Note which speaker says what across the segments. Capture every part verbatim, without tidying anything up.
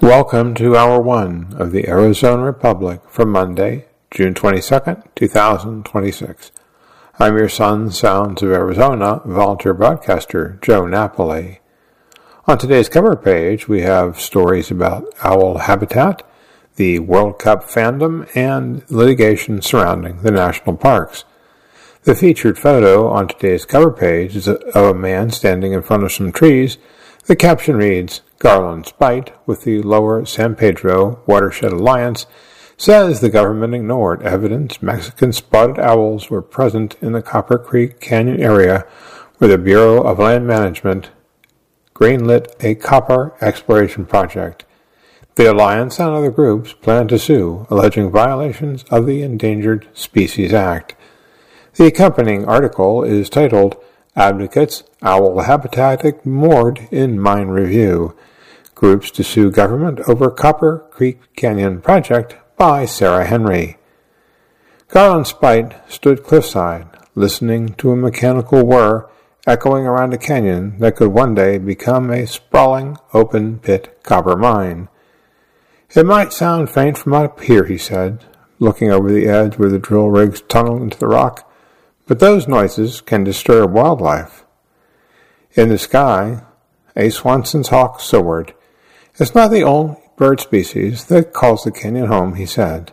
Speaker 1: Welcome to Hour one of the Arizona Republic for Monday, June twenty-second, two thousand twenty-six. I'm your Sun Sounds of Arizona volunteer broadcaster, Joe Napoli. On today's cover page, we have stories about owl habitat, the World Cup fandom, and litigation surrounding the national parks. The featured photo on today's cover page is of a man standing in front of some trees. The caption reads, Garland Spite, with the Lower San Pedro Watershed Alliance, says the government ignored evidence Mexican spotted owls were present in the Copper Creek Canyon area where the Bureau of Land Management greenlit a copper exploration project. The Alliance and other groups plan to sue, alleging violations of the Endangered Species Act. The accompanying article is titled, Advocates Owl Habitat Ignored in Mine Review. Groups to Sue Government Over Copper Creek Canyon Project by Sarah Henry. Garland Spite stood cliffside, listening to a mechanical whir echoing around a canyon that could one day become a sprawling, open-pit copper mine. It might sound faint from up here, he said, looking over the edge where the drill rigs tunneled into the rock, but those noises can disturb wildlife. In the sky, a Swanson's hawk soared. It's not the only bird species that calls the canyon home, he said.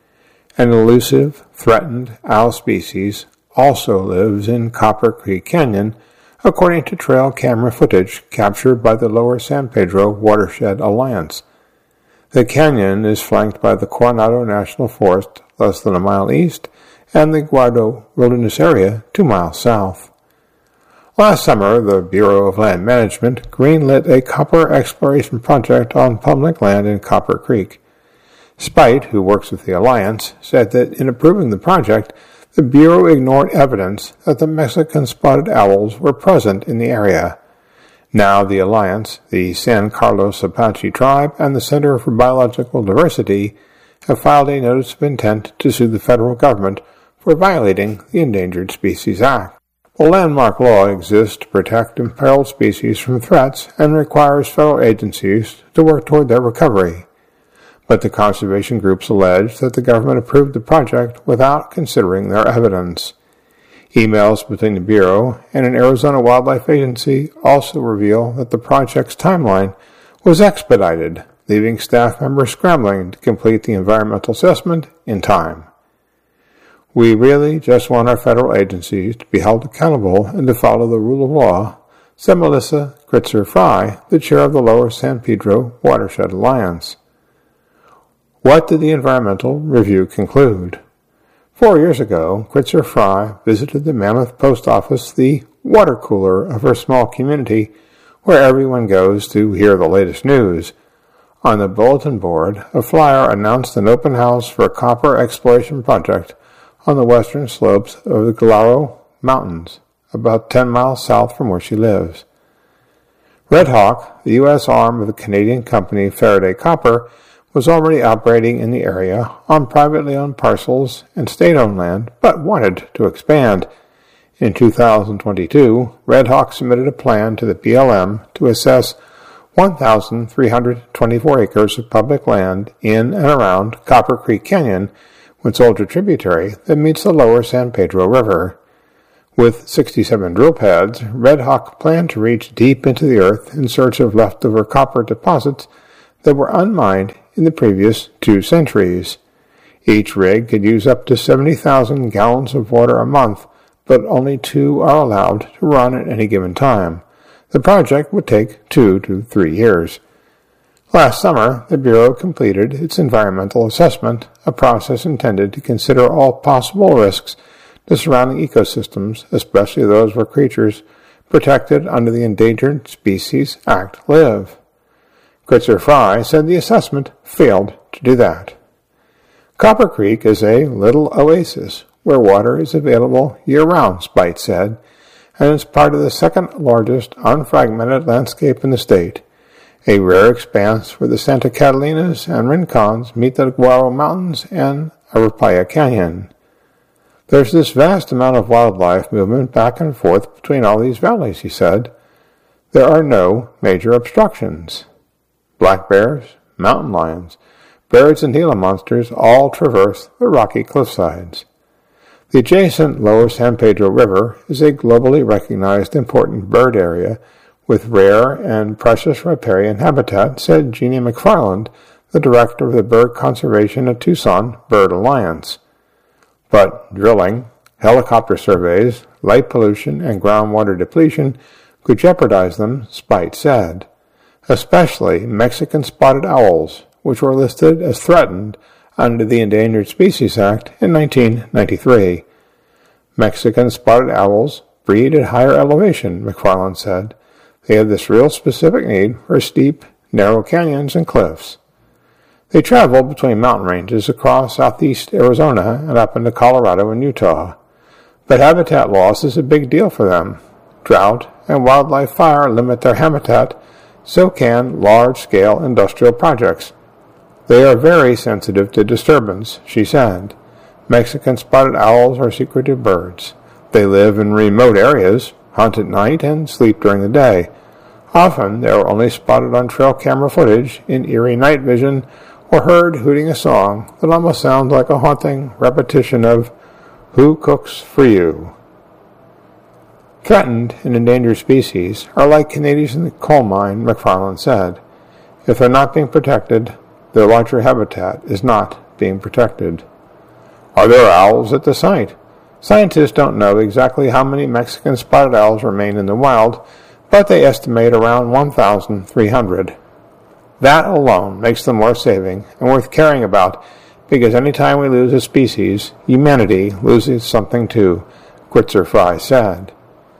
Speaker 1: An elusive, threatened owl species also lives in Copper Creek Canyon, according to trail camera footage captured by the Lower San Pedro Watershed Alliance. The canyon is flanked by the Coronado National Forest less than a mile east and the Guado Wilderness Area two miles south. Last summer, the Bureau of Land Management greenlit a copper exploration project on public land in Copper Creek. Spite, who works with the Alliance, said that in approving the project, the Bureau ignored evidence that the Mexican spotted owls were present in the area. Now the Alliance, the San Carlos Apache Tribe, and the Center for Biological Diversity have filed a notice of intent to sue the federal government for violating the Endangered Species Act. The landmark law exists to protect imperiled species from threats and requires federal agencies to work toward their recovery. But the conservation groups allege that the government approved the project without considering their evidence. Emails between the Bureau and an Arizona Wildlife Agency also reveal that the project's timeline was expedited, leaving staff members scrambling to complete the environmental assessment in time. We really just want our federal agencies to be held accountable and to follow the rule of law, said Melissa Kritzer-Fry, the chair of the Lower San Pedro Watershed Alliance. What did the environmental review conclude? Four years ago, Kritzer-Fry visited the Mammoth Post Office, the water cooler of her small community, where everyone goes to hear the latest news. On the bulletin board, a flyer announced an open house for a copper exploration project on the western slopes of the Galaro Mountains, about ten miles south from where she lives. Red Hawk, the U S arm of the Canadian company Faraday Copper, was already operating in the area on privately owned parcels and state-owned land, but wanted to expand. In two thousand twenty-two, Red Hawk submitted a plan to the B L M to assess one thousand three hundred twenty-four acres of public land in and around Copper Creek Canyon, its older tributary that meets the Lower San Pedro River. With sixty-seven drill pads, Red Hawk planned to reach deep into the earth in search of leftover copper deposits that were unmined in the previous two centuries. Each rig could use up to seventy thousand gallons of water a month, but only two are allowed to run at any given time. The project would take two to three years. Last summer, the Bureau completed its environmental assessment, a process intended to consider all possible risks to surrounding ecosystems, especially those where creatures protected under the Endangered Species Act live. Kritzer-Fry said the assessment failed to do that. Copper Creek is a little oasis where water is available year-round, Spite said, and is part of the second-largest unfragmented landscape in the state, a rare expanse where the Santa Catalinas and Rincons meet the Guaro Mountains and Arapaya Canyon. There's this vast amount of wildlife movement back and forth between all these valleys, he said. There are no major obstructions. Black bears, mountain lions, birds, and Gila monsters all traverse the rocky cliffsides. The adjacent Lower San Pedro River is a globally recognized important bird area with rare and precious riparian habitat, said Jeannie McFarland, the director of the Bird Conservation at Tucson Bird Alliance. But drilling, helicopter surveys, light pollution, and groundwater depletion could jeopardize them, Speight said, especially Mexican spotted owls, which were listed as threatened under the Endangered Species Act in nineteen ninety-three. Mexican spotted owls breed at higher elevation, McFarland said. They have this real specific need for steep, narrow canyons and cliffs. They travel between mountain ranges across southeast Arizona and up into Colorado and Utah. But habitat loss is a big deal for them. Drought and wildlife fire limit their habitat, so can large-scale industrial projects. They are very sensitive to disturbance, she said. Mexican spotted owls are secretive birds. They live in remote areas, hunt at night, and sleep during the day. Often they are only spotted on trail camera footage in eerie night vision or heard hooting a song that almost sounds like a haunting repetition of Who Cooks for You? Threatened and endangered species are like Canadians in the coal mine, McFarland said. If they're not being protected, their larger habitat is not being protected. Are there owls at the site? Scientists don't know exactly how many Mexican spotted owls remain in the wild, but they estimate around one thousand three hundred. That alone makes them worth saving and worth caring about, because any time we lose a species, humanity loses something too, Quitzer Fry said.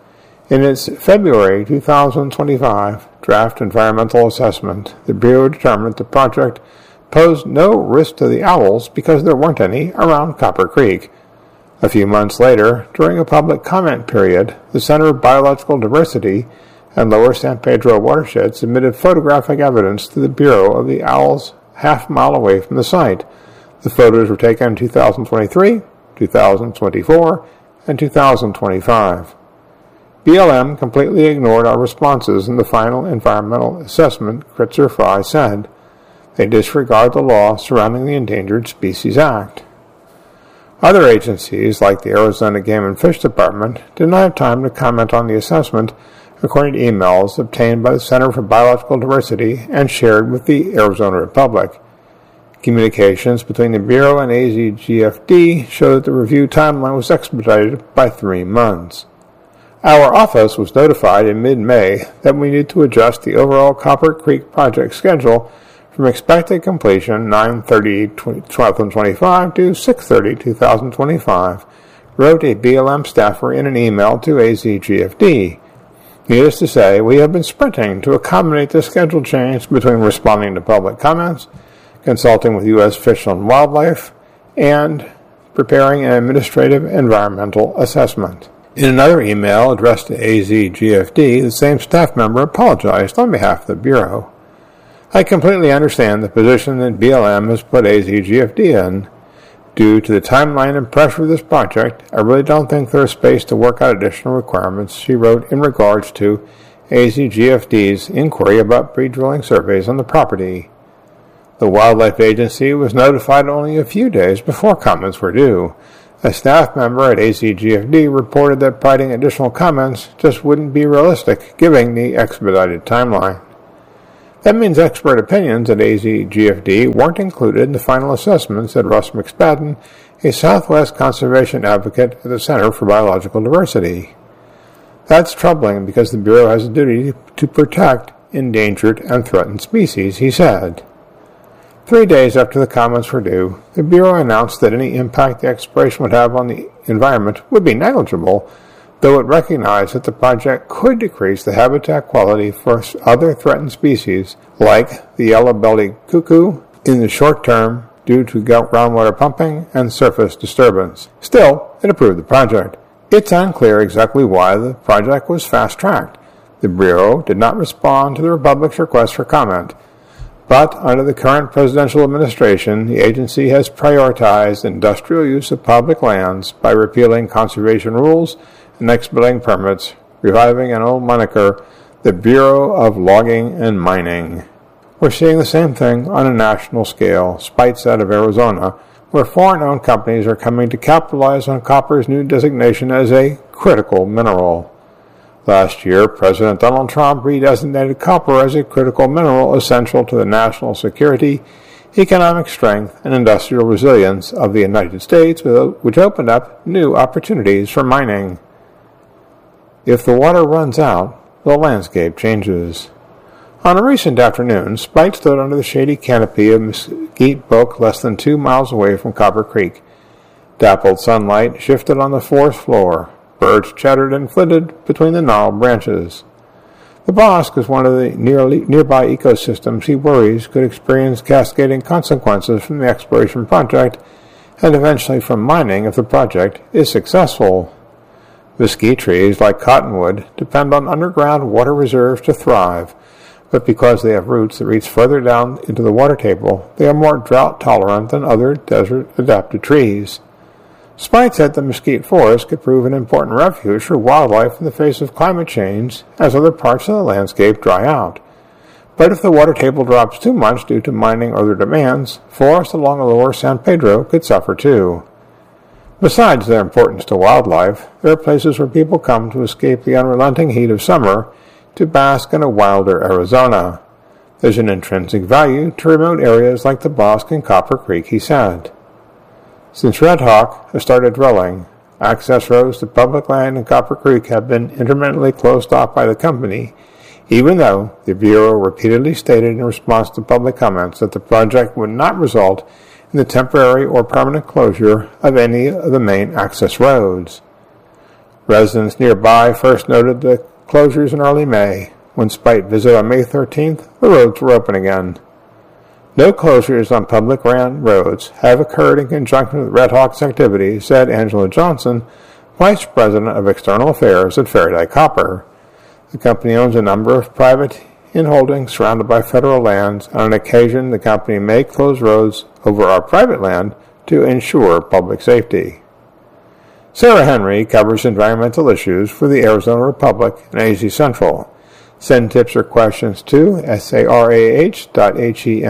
Speaker 1: In its February two thousand twenty-five draft environmental assessment, the Bureau determined the project posed no risk to the owls because there weren't any around Copper Creek. A few months later, during a public comment period, the Center for Biological Diversity and Lower San Pedro watershed submitted photographic evidence to the Bureau of the owls half a mile away from the site. The photos were taken in two thousand twenty-three, two thousand twenty-four, and two thousand twenty-five. B L M completely ignored our responses in the final environmental assessment, Quitzer Fry said. They disregard the law surrounding the Endangered Species Act. Other agencies, like the Arizona Game and Fish Department, did not have time to comment on the assessment, according to emails obtained by the Center for Biological Diversity and shared with the Arizona Republic. Communications between the Bureau and A Z G F D showed that the review timeline was expedited by three months. Our office was notified in mid-May that we need to adjust the overall Copper Creek project schedule from expected completion nine thirty twenty twenty-five to six thirty twenty twenty-five, wrote a B L M staffer in an email to A Z G F D. Needless to say, we have been sprinting to accommodate the schedule change between responding to public comments, consulting with U S Fish and Wildlife, and preparing an administrative environmental assessment. In another email addressed to A Z G F D, the same staff member apologized on behalf of the Bureau. I completely understand the position that B L M has put A Z G F D in. Due to the timeline and pressure of this project, I really don't think there is space to work out additional requirements, she wrote in regards to A Z G F D's inquiry about pre-drilling surveys on the property. The Wildlife Agency was notified only a few days before comments were due. A staff member at A Z G F D reported that providing additional comments just wouldn't be realistic, given the expedited timeline. That means expert opinions at A Z G F D weren't included in the final assessment, said Russ McSpadden, a Southwest conservation advocate at the Center for Biological Diversity. That's troubling because the Bureau has a duty to protect endangered and threatened species, he said. Three days after the comments were due, the Bureau announced that any impact the exploration would have on the environment would be negligible, though it recognized that the project could decrease the habitat quality for other threatened species, like the yellow-bellied cuckoo, in the short term due to groundwater pumping and surface disturbance. Still, it approved the project. It's unclear exactly why the project was fast-tracked. The Bureau did not respond to the Republic's request for comment, but under the current presidential administration, the agency has prioritized industrial use of public lands by repealing conservation rules and expediting permits, reviving an old moniker, the Bureau of Logging and Mining. We're seeing the same thing on a national scale, Speights out of Arizona, where foreign-owned companies are coming to capitalize on copper's new designation as a critical mineral. Last year, President Donald Trump redesignated copper as a critical mineral essential to the national security, economic strength, and industrial resilience of the United States, which opened up new opportunities for mining. If the water runs out, the landscape changes. On a recent afternoon, Speight stood under the shady canopy of Mesquite Brook less than two miles away from Copper Creek. Dappled sunlight shifted on the forest floor. Birds chattered and flitted between the gnarled branches. The bosque is one of the nearly, nearby ecosystems he worries could experience cascading consequences from the exploration project and eventually from mining if the project is successful. Mesquite trees, like cottonwood, depend on underground water reserves to thrive, but because they have roots that reach further down into the water table, they are more drought-tolerant than other desert-adapted trees. Speight said the Mesquite Forest could prove an important refuge for wildlife in the face of climate change as other parts of the landscape dry out. But if the water table drops too much due to mining or other demands, forests along the lower San Pedro could suffer too. Besides their importance to wildlife, there are places where people come to escape the unrelenting heat of summer to bask in a wilder Arizona. There's an intrinsic value to remote areas like the Bosque and Copper Creek, he said. Since Red Hawk has started drilling, access roads to public land in Copper Creek have been intermittently closed off by the company, even though the Bureau repeatedly stated in response to public comments that the project would not result in the temporary or permanent closure of any of the main access roads. Residents nearby first noted the closures in early May. When Speight visited on May thirteenth, the roads were open again. No closures on public land roads have occurred in conjunction with Red Hawk's activities, said Angela Johnson, Vice President of External Affairs at Faraday Copper. The company owns a number of private in-holdings surrounded by federal lands. On occasion, the company may close roads over our private land to ensure public safety. Sarah Henry covers environmental issues for the Arizona Republic and A Z Central. Send tips or questions to sarah dot henry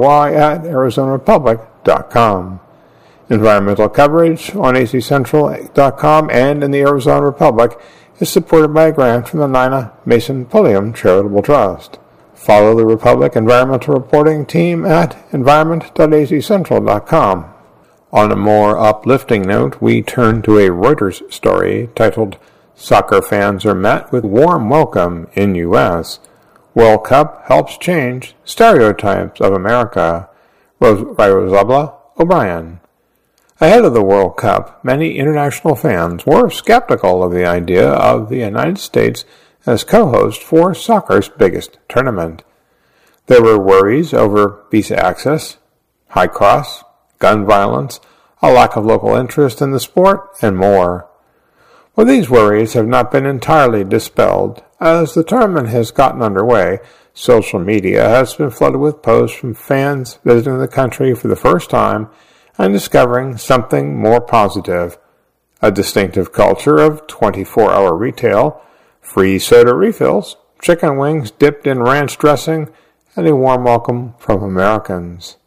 Speaker 1: at arizona republic dot com. Environmental coverage on a z central dot com and in the Arizona Republic is supported by a grant from the Nina Mason Pulliam Charitable Trust. Follow the Republic Environmental Reporting team at environment dot a z central dot com. On a more uplifting note, we turn to a Reuters story titled Soccer Fans Are Met with Warm Welcome in U S World Cup Helps Change Stereotypes of America, by Rosabla O'Brien. Ahead of the World Cup, many international fans were skeptical of the idea of the United States as co-host for soccer's biggest tournament. There were worries over visa access, high costs, gun violence, a lack of local interest in the sport, and more. Well, these worries have not been entirely dispelled. As the tournament has gotten underway, social media has been flooded with posts from fans visiting the country for the first time and discovering something more positive: a distinctive culture of twenty-four hour retail, free soda refills, chicken wings dipped in ranch dressing, and a warm welcome from Americans.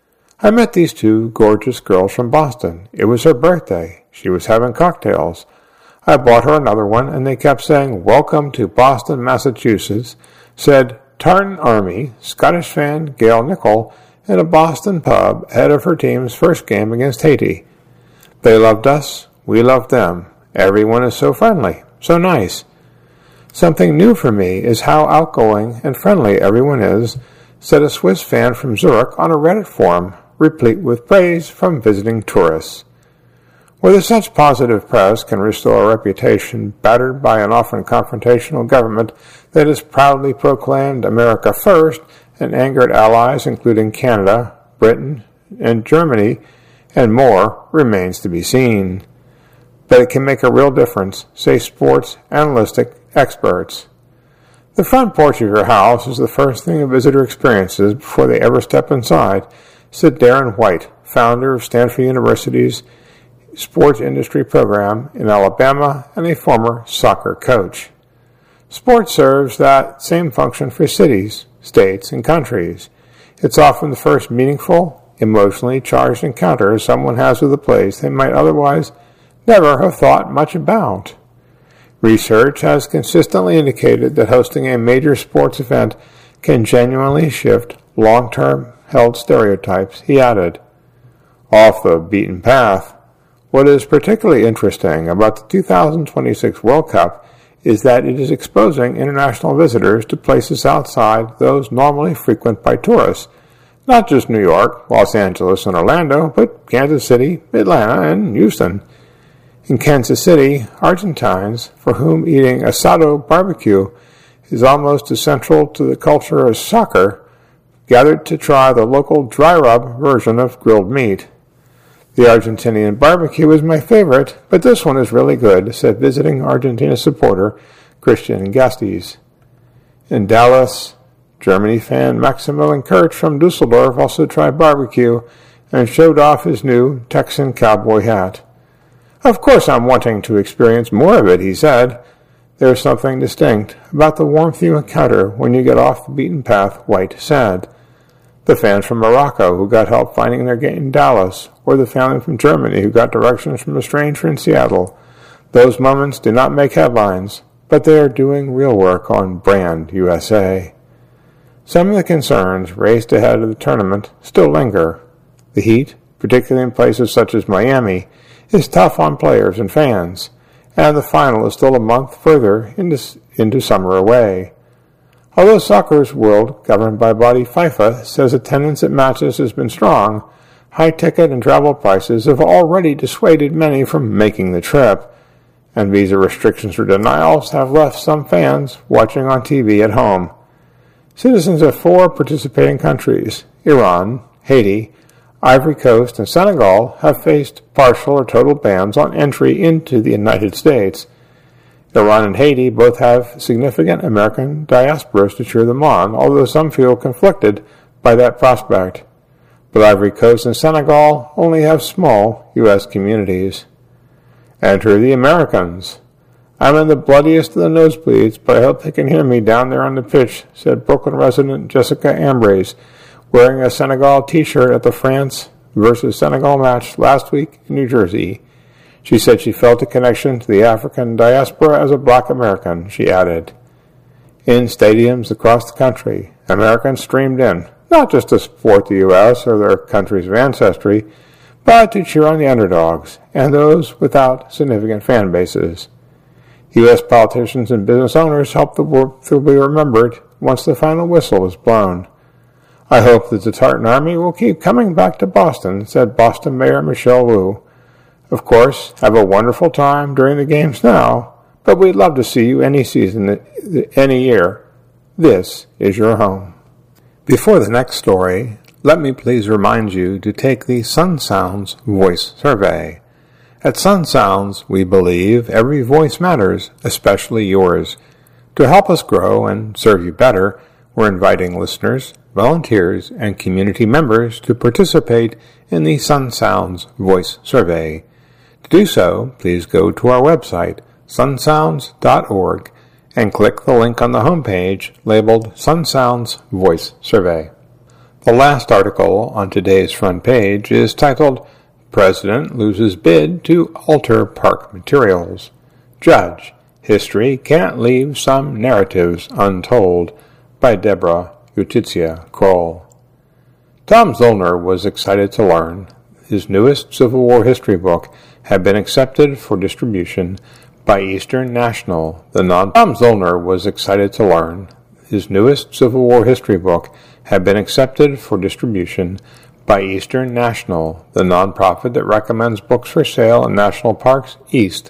Speaker 1: I met these two gorgeous girls from Boston. It was her birthday. She was having cocktails. I bought her another one, and they kept saying, "Welcome to Boston, Massachusetts," said Tartan Army Scottish fan Gail Nicol in a Boston pub ahead of her team's first game against Haiti. They loved us. We loved them. Everyone is so friendly, so nice. Something new for me is how outgoing and friendly everyone is, said a Swiss fan from Zurich on a Reddit forum, replete with praise from visiting tourists. Whether such positive press can restore a reputation battered by an often confrontational government that has proudly proclaimed America first and angered allies including Canada, Britain, and Germany, and more, remains to be seen. But it can make a real difference, say sports analytic experts. The front porch of your house is the first thing a visitor experiences before they ever step inside, said Darren White, founder of Stanford University's sports industry program in Alabama and a former soccer coach. Sports serves that same function for cities, states, and countries. It's often the first meaningful, emotionally charged encounter someone has with a place they might otherwise never have thought much about. Research has consistently indicated that hosting a major sports event can genuinely shift long-term held stereotypes, he added. Off the beaten path, what is particularly interesting about the two thousand twenty-six World Cup is that it is exposing international visitors to places outside those normally frequented by tourists, not just New York, Los Angeles, and Orlando, but Kansas City, Atlanta, and Houston. In Kansas City, Argentines, for whom eating asado barbecue is almost as central to the culture as soccer, gathered to try the local dry rub version of grilled meat. The Argentinian barbecue is my favorite, but this one is really good, said visiting Argentina supporter Christian Gastes. In Dallas, Germany fan Maximilian Kirch from Dusseldorf also tried barbecue and showed off his new Texan cowboy hat. Of course I'm wanting to experience more of it, he said. There's something distinct about the warmth you encounter when you get off the beaten path, white sad. The fans from Morocco who got help finding their gate in Dallas, or the family from Germany who got directions from a stranger in Seattle. Those moments do not make headlines, but they are doing real work on Brand U S A. Some of the concerns raised ahead of the tournament still linger. The heat, particularly in places such as Miami, is tough on players and fans, and the final is still a month further into, into summer away. Although soccer's world, governed by body FIFA, says attendance at matches has been strong, high ticket and travel prices have already dissuaded many from making the trip, and visa restrictions or denials have left some fans watching on T V at home. Citizens of four participating countries, Iran, Haiti, Ivory Coast, and Senegal, have faced partial or total bans on entry into the United States. Iran and Haiti both have significant American diasporas to cheer them on, although some feel conflicted by that prospect. But Ivory Coast and Senegal only have small U S communities. Enter the Americans. I'm in the bloodiest of the nosebleeds, but I hope they can hear me down there on the pitch, said Brooklyn resident Jessica Ambrose, wearing a Senegal t-shirt at the France versus Senegal match last week in New Jersey. She said she felt a connection to the African diaspora as a black American, she added. In stadiums across the country, Americans streamed in, not just to support the U S or their countries of ancestry, but to cheer on the underdogs and those without significant fan bases. U S politicians and business owners helped the work to be remembered once the final whistle was blown. I hope that the Tartan Army will keep coming back to Boston, said Boston Mayor Michelle Wu. Of course, have a wonderful time during the games now, but we'd love to see you any season, any year. This is your home. Before the next story, let me please remind you to take the Sun Sounds Voice Survey. At Sun Sounds, we believe every voice matters, especially yours. To help us grow and serve you better, we're inviting listeners, volunteers, and community members to participate in the Sun Sounds Voice Survey. To do so, please go to our website, sun sounds dot org, and click the link on the homepage labeled Sun Sounds Voice Survey. The last article on today's front page is titled, President Loses Bid to Alter Park Materials. Judge, History Can't Leave Some Narratives Untold, by Deborah Utizia Kroll. Tom Zoellner was excited to learn his newest Civil War history book had been accepted for distribution by Eastern National, the non Tom Zoellner was excited to learn his newest Civil War history book had been accepted for distribution by Eastern National, the nonprofit that recommends books for sale in national parks east